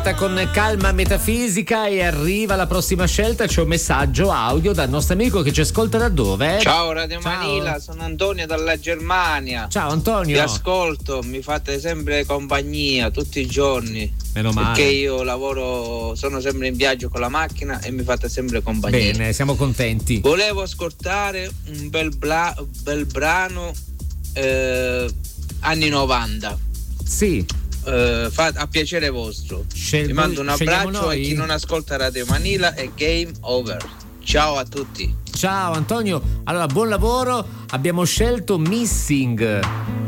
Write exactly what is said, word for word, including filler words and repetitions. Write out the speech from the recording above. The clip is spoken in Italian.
Con calma metafisica e arriva la prossima scelta. C'è un messaggio audio dal nostro amico che ci ascolta da dove? Ciao Radio Ciao. Manila, sono Antonio dalla Germania. Ciao Antonio. Vi ascolto, mi fate sempre compagnia tutti i giorni. Meno male. Perché io lavoro, sono sempre in viaggio con la macchina e mi fate sempre compagnia. Bene, siamo contenti. Volevo ascoltare un bel, bla, bel brano eh, anni novanta. Sì. Uh, fa, a piacere vostro. Scel- vi mando un abbraccio noi. E chi non ascolta Radio Manila è game over. Ciao a tutti. Ciao Antonio, allora buon lavoro. Abbiamo scelto Missing